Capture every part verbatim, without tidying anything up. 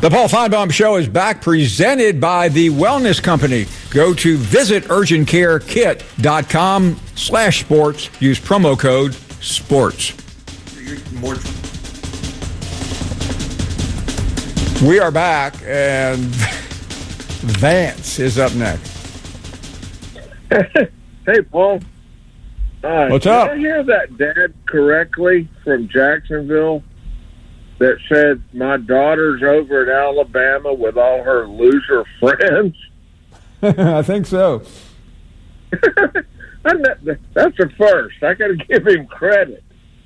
The Paul Feinbaum Show is back, presented by the Wellness Company. Go to visit urgent care kit dot com slash sports. Use promo code SPORTS. We are back, and Vance is up next. Hey, Paul. Uh, What's up? Did I hear that dad correctly from Jacksonville that said, my daughter's over at Alabama with all her loser friends? I think so. That's a first. I got to give him credit.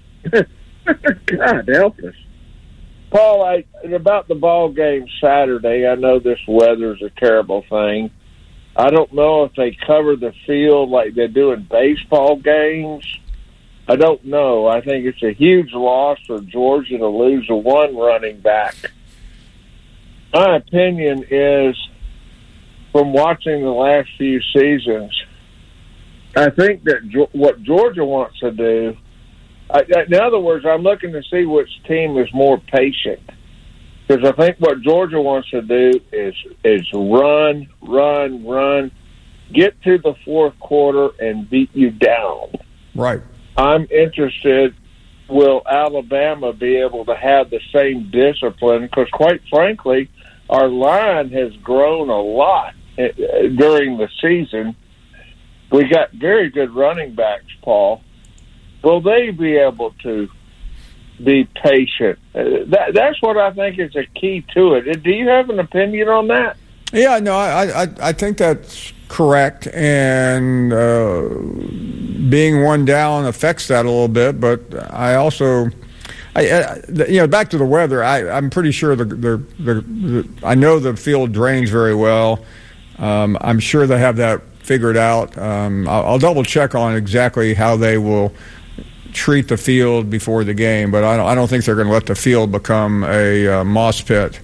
God help us. Paul, I, about the ball game Saturday, I know this weather's a terrible thing. I don't know if they cover the field like they do in baseball games. I don't know. I think it's a huge loss for Georgia to lose a one running back. My opinion is, from watching the last few seasons, I think that what Georgia wants to do, I, in other words, I'm looking to see which team is more patient. Because I think what Georgia wants to do is is run, run, run, get to the fourth quarter and beat you down. Right. I'm interested, will Alabama be able to have the same discipline? Because quite frankly, our line has grown a lot during the season. We got very good running backs, Paul. Will they be able to be patient? Uh, that, that's what I think is a key to it. Do you have an opinion on that? Yeah, no, I I, I think that's correct, and uh, being one down affects that a little bit. But I also, I, I you know, back to the weather. I I'm pretty sure the the, the, the I know the field drains very well. Um, I'm sure they have that figured out. Um, I'll, I'll double check on exactly how they will treat the field before the game, but I don't, I don't think they're going to let the field become a uh, moss pit.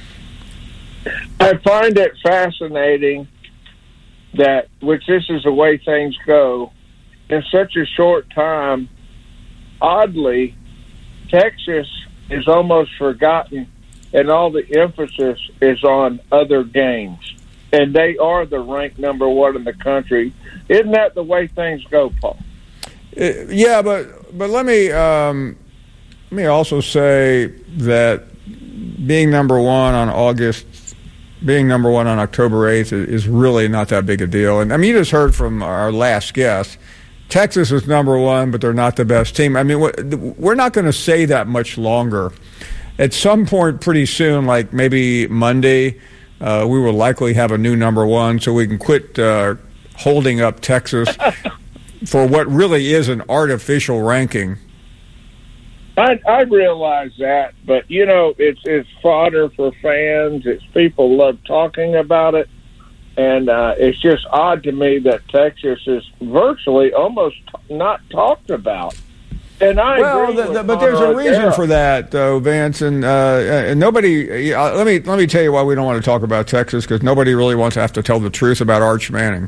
I find it fascinating that, which this is the way things go, in such a short time, oddly, Texas is almost forgotten, and all the emphasis is on other games. And they are the ranked number one in the country. Isn't that the way things go, Paul? Uh, yeah, but but let me um, let me also say that being number one on August, being number one on October eighth is, is really not that big a deal. And I mean, you just heard from our last guest, Texas is number one, but they're not the best team. I mean, we're not going to say that much longer. At some point, pretty soon, like maybe Monday, uh, we will likely have a new number one, so we can quit uh, holding up Texas for what really is an artificial ranking. I, I realize that, but, you know, it's it's fodder for fans. It's people love talking about it. And uh, it's just odd to me that Texas is virtually almost not talked about. And I well, agree the, with the, but there's a reason Odell. for that, though, Vance. And, uh, and nobody. Uh, let me let me tell you why we don't want to talk about Texas, because nobody really wants to have to tell the truth about Arch Manning.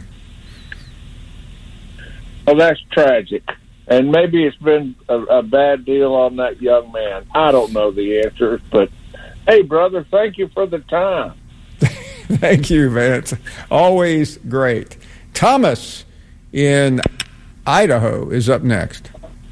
Well, that's tragic. And maybe it's been a, a bad deal on that young man. I don't know the answer, but hey, brother, thank you for the time. Thank you, Vance. Always great. Thomas in Idaho is up next.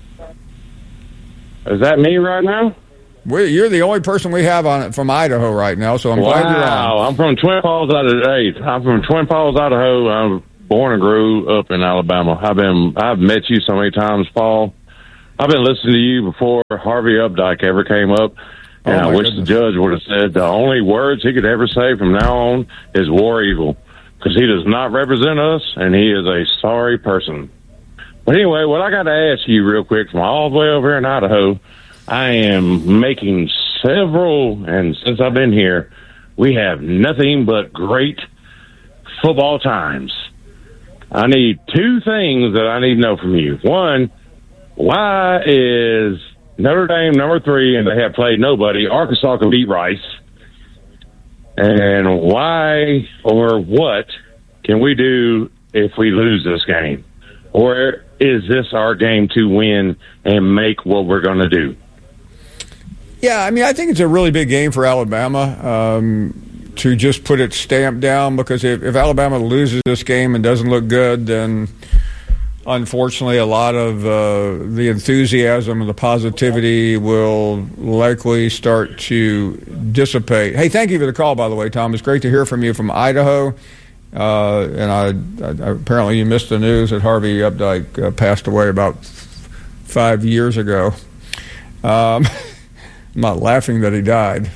Is that me right now? We're, you're the only person we have on it from Idaho right now, so I'm wow. glad you're on. I'm from Twin Falls, Idaho. I'm from Twin Falls, Idaho. I'm born and grew up in Alabama. I've been I've met you so many times, Paul. I've been listening to you before Harvey Updike ever came up. And oh I wish goodness. the judge would have said the only words he could ever say from now on is war evil, because he does not represent us, and he is a sorry person. But anyway, what I got to ask you real quick, from all the way over here in Idaho, I am making several, and since I've been here, we have nothing but great football times. I need two things that I need to know from you. One, why is Notre Dame number three and they have played nobody? Arkansas can beat Rice. And why or what can we do if we lose this game? Or is this our game to win and make what we're going to do? Yeah, I mean, I think it's a really big game for Alabama um, to just put its stamp down, because if, if Alabama loses this game and doesn't look good, then unfortunately a lot of uh, the enthusiasm and the positivity will likely start to dissipate. Hey, thank you for the call, by the way, Tom. It's great to hear from you from Idaho. Uh, and I, I apparently you missed the news that Harvey Updike uh, passed away about f- five years ago. Um I'm not laughing that he died,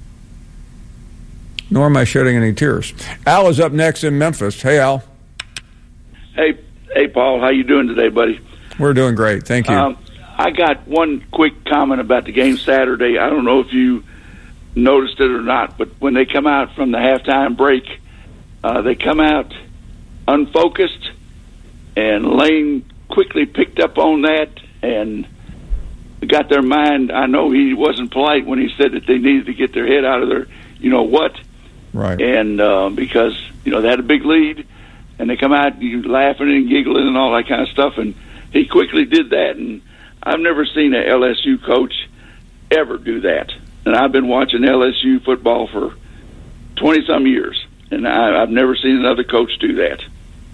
nor am I shedding any tears. Al is up next in Memphis. Hey, Al. Hey, hey, Paul. How you doing today, buddy? We're doing great. Thank you. Um, I got one quick comment about the game Saturday. I don't know if you noticed it or not, but when they come out from the halftime break, uh, they come out unfocused, and Lane quickly picked up on that and got their mind. I know he wasn't polite when he said that they needed to get their head out of their, you know what, right? And uh, because you know they had a big lead, and they come out you laughing and giggling and all that kind of stuff, and he quickly did that. And I've never seen an L S U coach ever do that, and I've been watching L S U football for twenty some years, and I, I've never seen another coach do that.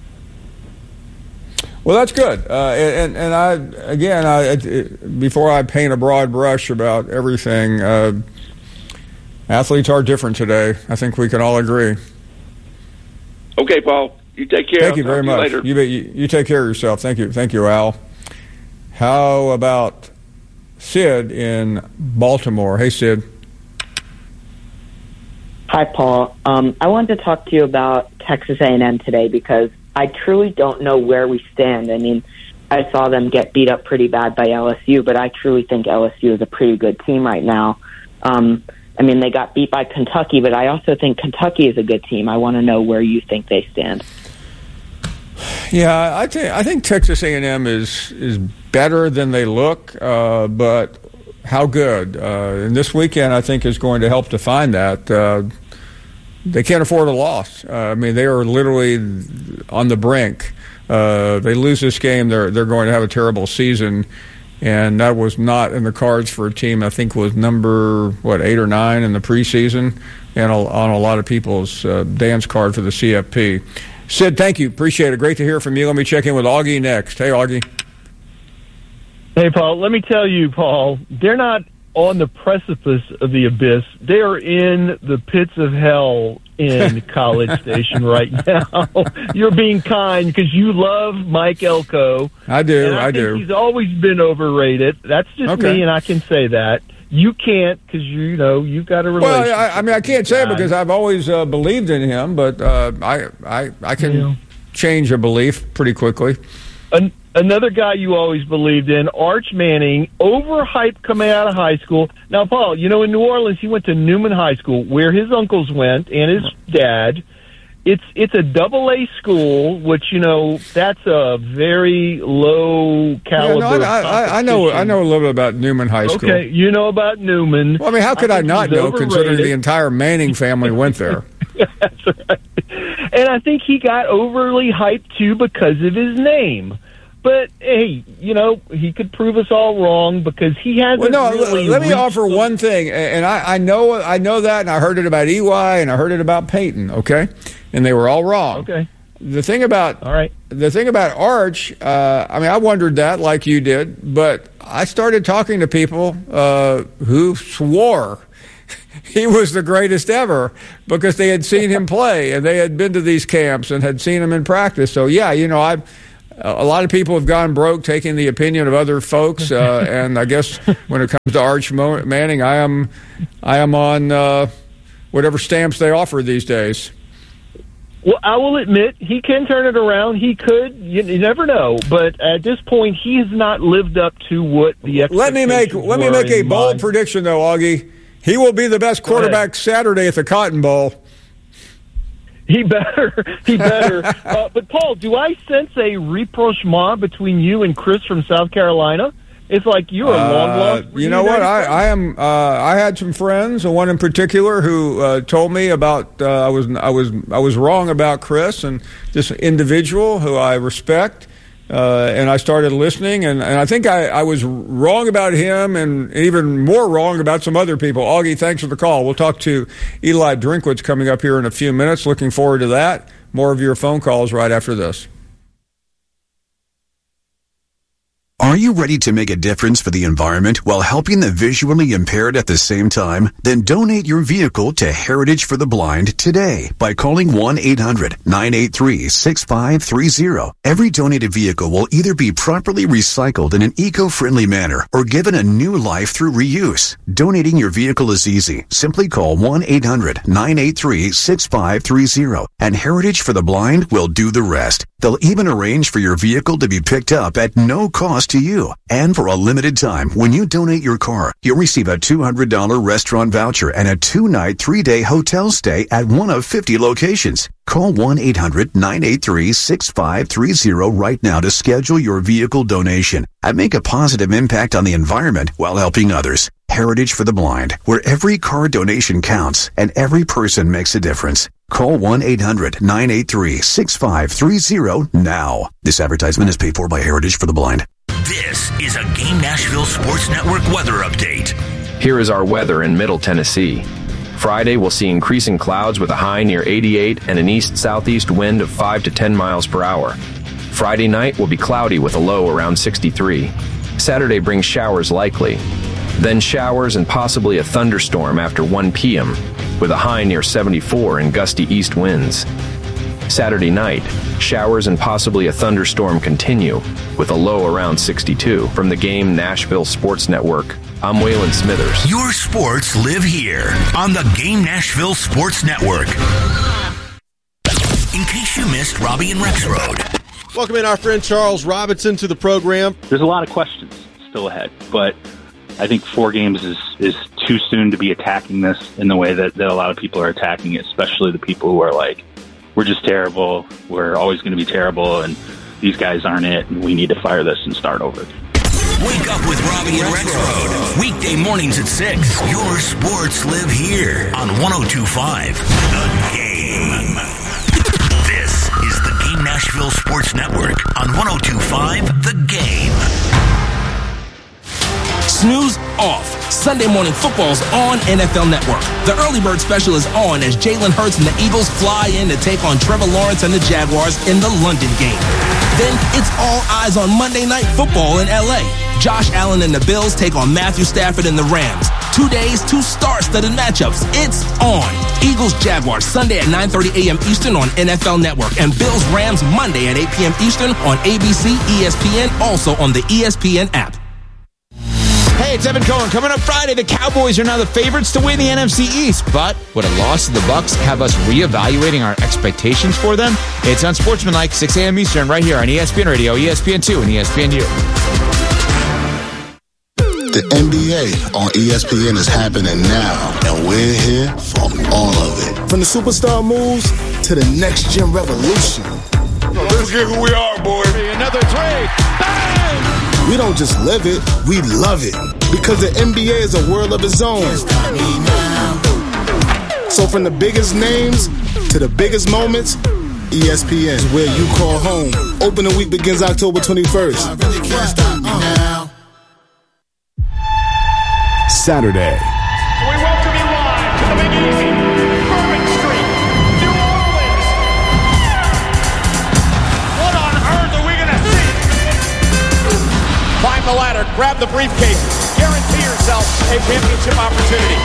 Well, that's good. Uh, and, and I, again, I, before I paint a broad brush about everything, uh, athletes are different today. I think we can all agree. Okay, Paul. You take care. Thank you I'll very much. You, you, you, you take care of yourself. Thank you. Thank you, Al. How about Sid in Baltimore? Hey, Sid. Hi, Paul. Um, I wanted to talk to you about Texas A and M today, because I truly don't know where we stand. I mean, I saw them get beat up pretty bad by L S U, but I truly think L S U is a pretty good team right now. Um, I mean, they got beat by Kentucky, but I also think Kentucky is a good team. I want to know where you think they stand. Yeah, I think I think Texas A and M is is better than they look, uh, but how good? Uh, and this weekend, I think, is going to help define that. Uh, They can't afford a loss. Uh, I mean, they are literally on the brink. Uh, they lose this game, they're they're going to have a terrible season, and that was not in the cards for a team I think was number what eight or nine in the preseason, and on a lot of people's uh, dance card for the C F P. Sid, thank you, appreciate it. Great to hear from you. Let me check in with Augie next. Hey, Augie. Hey, Paul. Let me tell you, Paul, they're not on the precipice of the abyss. They are in the pits of hell in College Station right now. You're being kind because you love Mike Elko. I do, and I, I think do. He's always been overrated. That's just Okay. me, and I can say that. You can't because, you, you know, you've got a relationship. Well, I, I mean, I can't say it because I've always uh, believed in him, but uh, I, I, I can Yeah. change a belief pretty quickly. An- another guy you always believed in, Arch Manning, overhyped coming out of high school. Now, Paul, you know, in New Orleans, he went to Newman High School, where his uncles went and his dad. It's it's a double A school, which, you know, that's a very low caliber. Yeah, no, I, I, I know I know a little bit about Newman High School. Okay, you know about Newman. Well, I mean, how could I, I not know, overrated. considering the entire Manning family went there? That's right. And I think he got overly hyped, too, because of his name. But, hey, you know, he could prove us all wrong because he hasn't Well, no, really let me reached offer the- one thing, and I, I know I know that, and I heard it about E Y, and I heard it about Peyton, okay? And they were all wrong. Okay. The thing about All right. the thing about Arch, uh, I mean, I wondered that like you did, but I started talking to people uh, who swore he was the greatest ever because they had seen him play and they had been to these camps and had seen him in practice. So, yeah, you know, I a lot of people have gone broke taking the opinion of other folks, uh, and I guess when it comes to Arch Manning, I am I am on uh, whatever stamps they offer these days. Well, I will admit he can turn it around. He could. You, you never know. But at this point, he has not lived up to what the expectations Let me make let me were make a in bold mind. prediction, though, Augie. He will be the best quarterback Saturday at the Cotton Bowl. He better. He better. uh, but, Paul, do I sense a rapprochement between you and Chris from South Carolina? It's like you're a long Uh, lost. you know what? I, I am. Uh, I had some friends, and one in particular, who uh, told me about. Uh, I was. I was. I was wrong about Chris and this individual who I respect, Uh, and I started listening, and, and I think I, I was wrong about him and even more wrong about some other people. Augie, thanks for the call. We'll talk to Eli Drinkwitz coming up here in a few minutes. Looking forward to that. More of your phone calls right after this. Are you ready to make a difference for the environment while helping the visually impaired at the same time? Then donate your vehicle to Heritage for the Blind today by calling one eight hundred nine eight three six five three zero. Every donated vehicle will either be properly recycled in an eco-friendly manner or given a new life through reuse. Donating your vehicle is easy. Simply call one eight hundred nine eight three six five three zero and Heritage for the Blind will do the rest. They'll even arrange for your vehicle to be picked up at no cost to you. And for a limited time, when you donate your car, you'll receive a two hundred dollars restaurant voucher and a two-night, three-day hotel stay at one of fifty locations. Call one eight hundred nine eight three six five three zero right now to schedule your vehicle donation and make a positive impact on the environment while helping others. Heritage for the Blind, where every car donation counts and every person makes a difference. Call one eight hundred nine eight three six five three zero now. This advertisement is paid for by Heritage for the Blind. This is a Game Nashville Sports Network weather update. Here is our weather in Middle Tennessee. Friday, we'll see increasing clouds with a high near eighty-eight and an east-southeast wind of five to ten miles per hour. Friday night will be cloudy with a low around sixty-three. Saturday brings showers likely. Then showers and possibly a thunderstorm after one p.m. with a high near seventy-four and gusty east winds. Saturday night, showers and possibly a thunderstorm continue with a low around sixty-two. From the Game Nashville Sports Network, I'm Waylon Smithers. Your sports live here on the Game Nashville Sports Network. In case you missed Robbie and Rex Road. Welcome in our friend Charles Robinson to the program. There's a lot of questions still ahead, but I think four games is, is too soon to be attacking this in the way that, that a lot of people are attacking it, especially the people who are like, we're just terrible, we're always going to be terrible, and these guys aren't it, and we need to fire this and start over. Wake up with Robbie and Rex Road. Weekday mornings at six. Your sports live here on one oh two point five The Game. This is the Game Nashville Sports Network on one oh two point five The Game. Snooze off. Sunday morning football's on N F L Network. The early bird special is on as Jalen Hurts and the Eagles fly in to take on Trevor Lawrence and the Jaguars in the London game. Then it's all eyes on Monday Night Football in L A. Josh Allen and the Bills take on Matthew Stafford and the Rams. Two days, two star-studded matchups. It's on. Eagles-Jaguars Sunday at nine thirty a.m. Eastern on N F L Network. And Bills-Rams Monday at eight p.m. Eastern on A B C, E S P N, also on the E S P N app. Hey, it's Evan Cohen. Coming up Friday, the Cowboys are now the favorites to win the N F C East. But would a loss to the Bucs have us reevaluating our expectations for them? It's Unsportsmanlike, six a.m. Eastern, right here on E S P N Radio, E S P N two, and E S P N U. The N B A on E S P N is happening now, and we're here for all of it. From the superstar moves to the next-gen revolution. Let's get who we are, boy. Another three. Bang! We don't just live it, we love it. Because the N B A is a world of its own. So from the biggest names to the biggest moments, E S P N is where you call home. Opening week begins October twenty-first. Saturday. We welcome you live to the Big Easy, Bourbon Street, New Orleans. What on earth are we going to see? Climb the ladder, grab the briefcases, guarantee yourself a championship opportunity.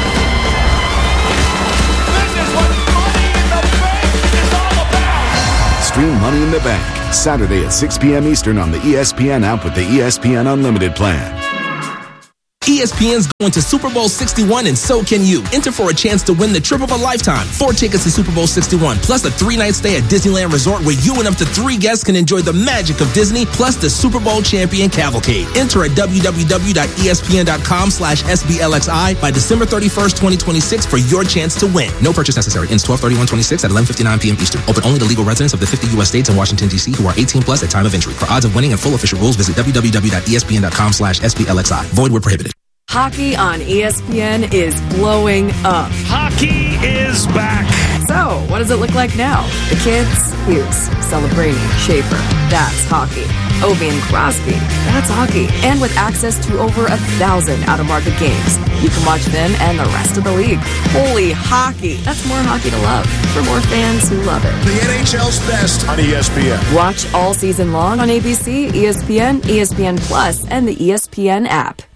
This is what Money in the Bank is all about. Stream Money in the Bank, Saturday at six p.m. Eastern on the E S P N app with the E S P N Unlimited plan. E S P N's going to Super Bowl sixty-one, and so can you. Enter for a chance to win the trip of a lifetime. Four tickets to Super Bowl sixty-one, plus a three-night stay at Disneyland Resort where you and up to three guests can enjoy the magic of Disney, plus the Super Bowl champion cavalcade. Enter at w w w dot e s p n dot com slash s b l x i by December thirty-first, twenty twenty-six for your chance to win. No purchase necessary. Ends twelve thirty-one twenty-six at eleven fifty-nine p.m. Eastern. Open only to legal residents of the fifty U S states and Washington, D C who are eighteen plus at time of entry. For odds of winning and full official rules, visit w w w dot e s p n dot com slash s b l x i. Void where prohibited. Hockey on E S P N is blowing up. Hockey is back. So, what does it look like now? The kids? Hughes, Celebrini, Schaefer. That's hockey. Ovi and Crosby. That's hockey. And with access to over a thousand out-of-market games, you can watch them and the rest of the league. Holy hockey. That's more hockey to love for more fans who love it. The N H L's best on E S P N. Watch all season long on A B C, E S P N, E S P N Plus, and the E S P N app.